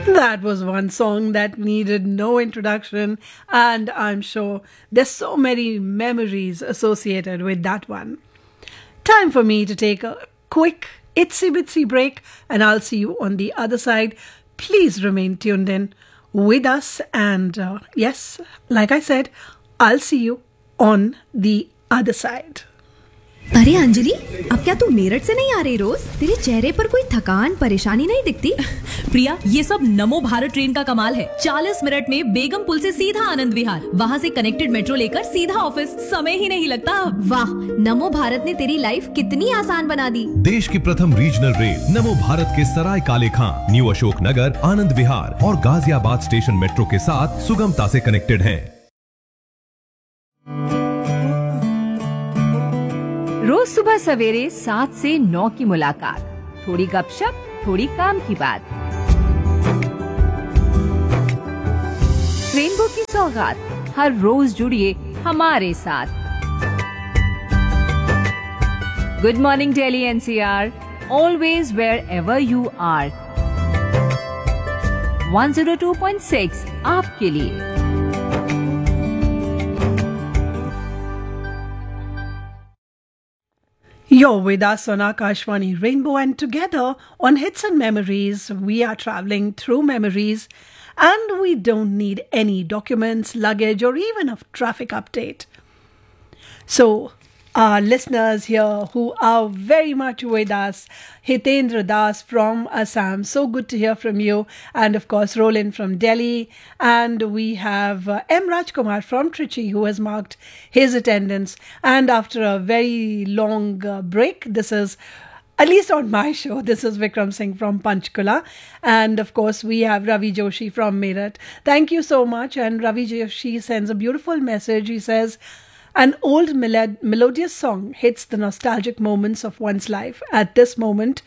That was one song that needed no introduction, and I'm sure there's so many memories associated with that one. Time for me to take a quick itsy bitsy break, and I'll see you on the other side. Please remain tuned in with us, and yes, like I said, I'll see you on the other side. अरे अंजलि, अब क्या तू मेरठ से नहीं आ रही रोज? तेरे चेहरे पर कोई थकान परेशानी नहीं दिखती? प्रिया, ये सब नमो भारत ट्रेन का कमाल है। 40 मिनट में बेगम पुल से सीधा आनंद विहार, वहाँ से कनेक्टेड मेट्रो लेकर सीधा ऑफिस, समय ही नहीं लगता। वाह, नमो भारत ने तेरी लाइफ कितनी आसान बना दी। देश की प्रथम रीजनल रेल नमो भारत के सराय काले खां, न्यू अशोक नगर, आनंद विहार और गाजियाबाद स्टेशन मेट्रो के साथ सुगमता से कनेक्टेड है। रोज सुबह सवेरे 7 से 9 की मुलाकात, थोड़ी गपशप, थोड़ी काम की बात। रेनबो की सौगात, हर रोज जुड़िए हमारे साथ। Good morning Delhi NCR, always wear ever you are. 102.6 आपके लिए। You're with us on Akashvani Rainbow, and together on Hits and Memories, we are traveling through memories, and we don't need any documents, luggage, or even a traffic update. So, our listeners here who are very much with us, Hitendra Das from Assam, so good to hear from you, and of course Roland from Delhi, and we have M. Rajkumar from Trichy who has marked his attendance, and after a very long break, this is, at least on my show, this is Vikram Singh from Panchkula, and of course we have Ravi Joshi from Meerut. Thank you so much, and Ravi Joshi sends a beautiful message. He says, an old melodious song hits the nostalgic moments of one's life at this moment.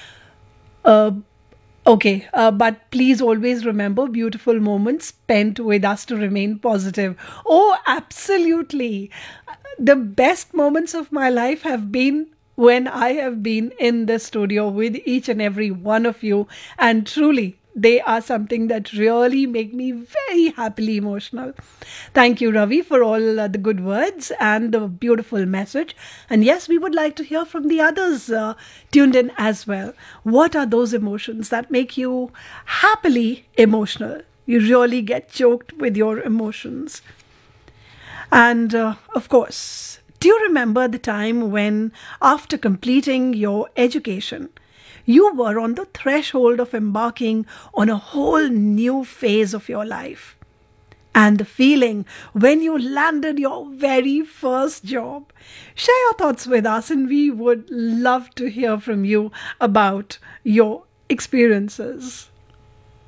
But please always remember beautiful moments spent with us to remain positive. Oh, absolutely. The best moments of my life have been when I have been in the studio with each and every one of you, and truly, they are something that really make me very happily emotional. Thank you, Ravi, for all the good words and the beautiful message. And yes, we would like to hear from the others tuned in as well. What are those emotions that make you happily emotional? You really get choked with your emotions. And of course, do you remember the time when, after completing your education, you were on the threshold of embarking on a whole new phase of your life? And the feeling when you landed your very first job. Share your thoughts with us, and we would love to hear from you about your experiences.